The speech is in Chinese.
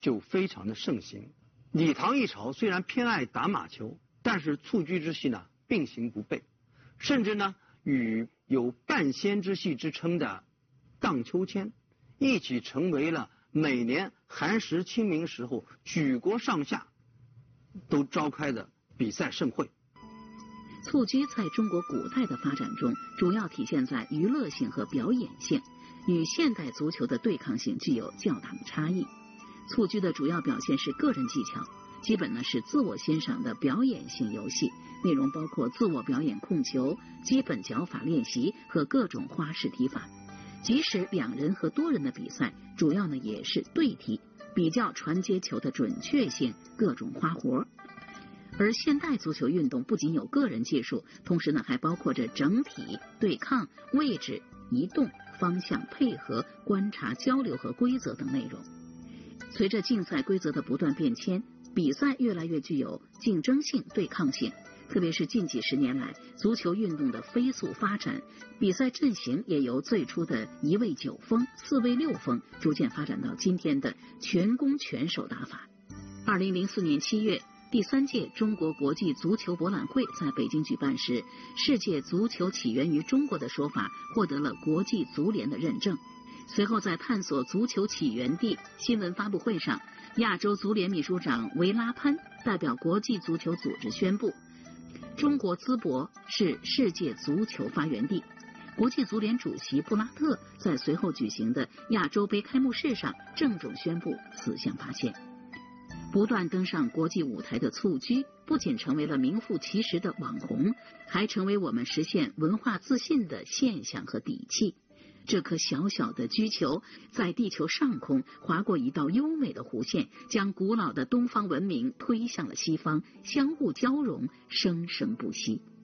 就非常的盛行。李唐一朝虽然偏爱打马球，但是蹴鞠之戏呢并行不悖，甚至呢与有半仙之戏之称的荡秋千一起成为了每年寒食清明时候举国上下都召开的比赛盛会。 蹴鞠在中国古代的发展中，主要体现在娱乐性和表演性，与现代足球的对抗性具有较大的差异。蹴鞠的主要表现是个人技巧，基本呢是自我欣赏的表演性游戏，内容包括自我表演控球、基本脚法练习和各种花式踢法。即使两人和多人的比赛，主要呢也是对踢，比较传接球的准确性，各种花活。而现代足球运动不仅有个人技术，同时呢还包括着整体、对抗、位置、移动、方向配合、观察、交流和规则等内容。随着竞赛规则的不断变迁，比赛越来越具有竞争性、对抗性。特别是近几十年来，足球运动的飞速发展，比赛阵型也由最初的1位9锋、4位6锋，逐渐发展到今天的全攻全守打法。2004年7月，第3届中国国际足球博览会在北京举办时，世界足球起源于中国的说法获得了国际足联的认证。随后在探索足球起源地新闻发布会上，亚洲足联秘书长维拉潘代表国际足球组织宣布，中国淄博是世界足球发源地。国际足联主席布拉特在随后举行的亚洲杯开幕式上郑重宣布此项发现。不断登上国际舞台的蹴鞠，不仅成为了名副其实的网红，还成为我们实现文化自信的现象和底气。这颗小小的鞠球在地球上空划过一道优美的弧线，将古老的东方文明推向了西方，相互交融，生生不息。